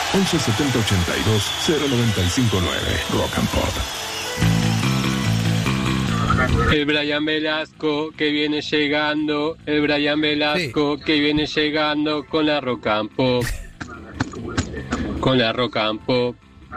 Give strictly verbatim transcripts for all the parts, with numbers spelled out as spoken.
once setenta ochenta y dos cero noventa y cinco nueve. Rock and Pop. El Brian Velasco que viene llegando, el Brian Velasco sí. que viene llegando con la Rock and Pop. Con la Rock and Pop.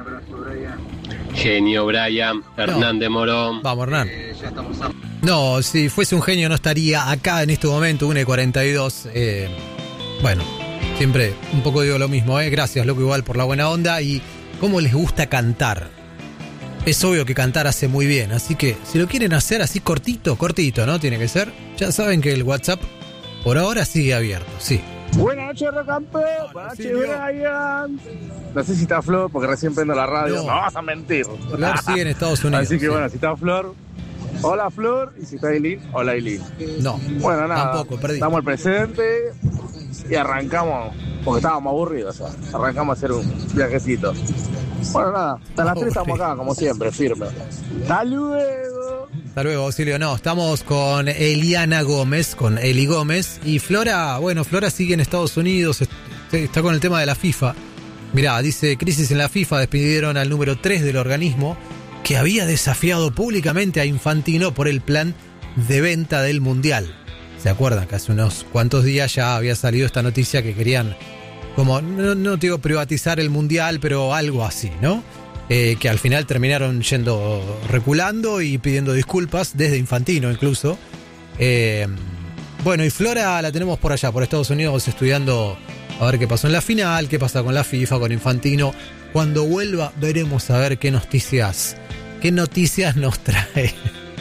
Genio Brian, Hernández no. Morón. Vamos, Hernán. Eh, ya estamos a... No, si fuese un genio no estaría acá en este momento, una y cuarenta y dos. Eh, bueno, siempre un poco digo lo mismo, ¿eh? Gracias, loco, igual por la buena onda y cómo les gusta cantar. Es obvio que cantar hace muy bien, así que si lo quieren hacer así cortito, cortito, ¿no? Tiene que ser. Ya saben que el WhatsApp por ahora sigue abierto, sí. Buenas noches, Rock and Pop. Buenas noches, Brian. No sé si está Flor, porque recién prendo la radio. No, no vas a mentir. Flor sigue en Estados Unidos. Así que sí. bueno, si está Flor, hola Flor. Y si está Eileen, hola Eileen. No, bueno, nada. Tampoco, perdí. Damos el presente y arrancamos, porque estábamos aburridos. O sea, arrancamos a hacer un viajecito. Bueno, nada, hasta las tres estamos acá, como siempre, firme. Hasta luego. Hasta luego, Auxilio. No, estamos con Eliana Gómez, con Eli Gómez. Y Flora, bueno, Flora sigue en Estados Unidos, está con el tema de la FIFA. Mirá, dice, crisis en la FIFA, despidieron al número tres del organismo que había desafiado públicamente a Infantino por el plan de venta del Mundial. ¿Se acuerdan? Que hace unos cuantos días ya había salido esta noticia que querían, como, no, no te digo privatizar el Mundial, pero algo así, ¿no? Eh, que al final terminaron yendo, reculando y pidiendo disculpas, desde Infantino incluso. Eh, bueno, y Flora la tenemos por allá, por Estados Unidos, estudiando a ver qué pasó en la final, qué pasa con la FIFA, con Infantino. Cuando vuelva veremos a ver qué noticias, qué noticias nos trae.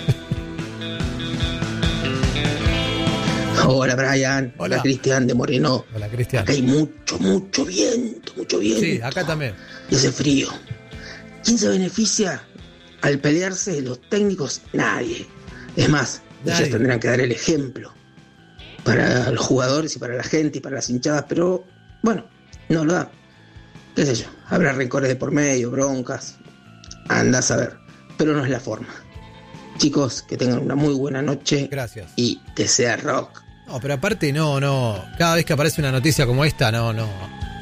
Hola Brian, hola, hola Cristian de Moreno. Hola Cristian. Acá hay mucho, mucho viento, mucho viento. Sí, acá también. Y hace frío. ¿Quién se beneficia al pelearse los técnicos? Nadie. Es más, Nadie. ellos tendrán que dar el ejemplo para los jugadores y para la gente y para las hinchadas, pero bueno, no lo dan. ¿Qué sé yo? Habrá rencores de por medio, broncas. Andás a ver. Pero no es la forma. Chicos, que tengan una muy buena noche. Gracias. Y que sea rock. No, pero aparte no, no. Cada vez que aparece una noticia como esta, no, no.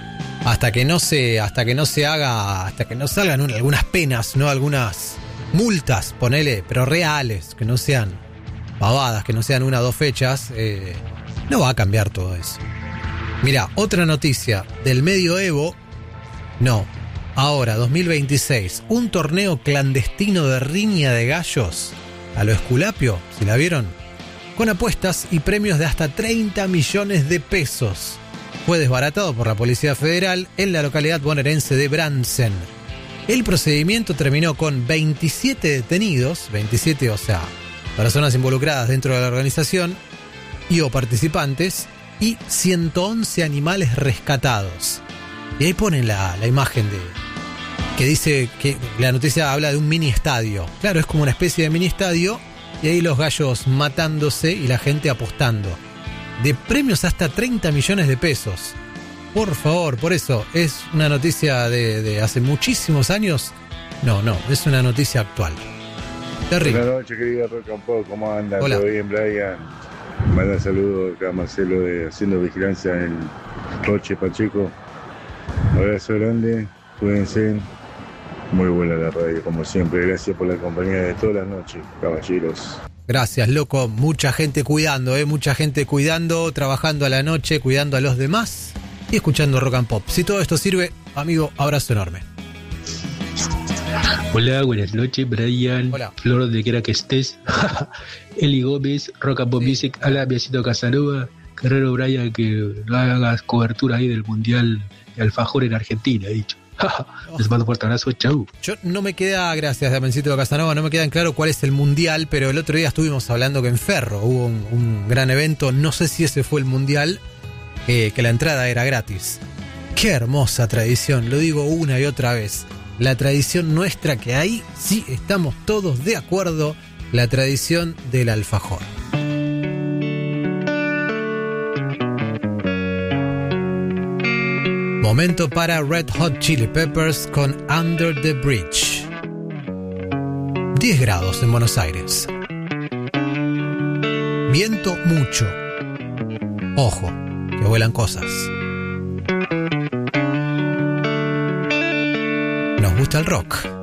Hasta que no se, hasta que no se haga, hasta que no salgan un, algunas penas, no algunas multas, ponele, pero reales, que no sean pavadas, que no sean una o dos fechas, eh, no va a cambiar todo eso. Mirá, otra noticia del medioevo, no, ahora, dos mil veintiséis, un torneo clandestino de riña de gallos, a lo Esculapio, si la vieron, con apuestas y premios de hasta treinta millones de pesos. Fue desbaratado por la Policía Federal en la localidad bonaerense de Bransen. El procedimiento terminó con veintisiete detenidos, veintisiete, o sea, personas involucradas dentro de la organización y o participantes, y ciento once animales rescatados. Y ahí ponen la, la imagen de que dice que la noticia habla de un mini estadio. Claro, es como una especie de mini estadio, y ahí los gallos matándose y la gente apostando. De premios hasta treinta millones de pesos. Por favor, por eso, ¿es una noticia de, de hace muchísimos años? No, no, es una noticia actual. Terrible. Buenas noches, querida Rock and Pop, ¿cómo andan? Hola. ¿Todo bien, Brian? Manda saludos acá, Marcelo, de Haciendo Vigilancia en el Roche Pacheco. Abrazo grande, cuídense. Muy buena la radio, como siempre. Gracias por la compañía de todas las noches, caballeros. Gracias, loco. Mucha gente cuidando, ¿eh? Mucha gente cuidando, trabajando a la noche, cuidando a los demás y escuchando Rock and Pop. Si todo esto sirve, amigo, abrazo enorme. Hola, buenas noches, Brian. Hola. Flor, donde quiera que estés. Eli Gómez, Rock and Pop sí. Music. Hola, Biasito Casanova. Guerrero, Brian, que no hagas cobertura ahí del Mundial de Alfajor en Argentina, he dicho. Les mando un fuerte abrazo, chau. Yo no me queda, gracias Damencito de Casanova, no me queda en claro cuál es el mundial, pero el otro día estuvimos hablando que en Ferro hubo un, un gran evento, no sé si ese fue el mundial, eh, que la entrada era gratis. Qué hermosa tradición, lo digo una y otra vez. La tradición nuestra, que ahí sí estamos todos de acuerdo, la tradición del alfajor. Momento para Red Hot Chili Peppers con Under the Bridge. diez grados en Buenos Aires. Viento mucho. Ojo, que vuelan cosas. gusta el rock.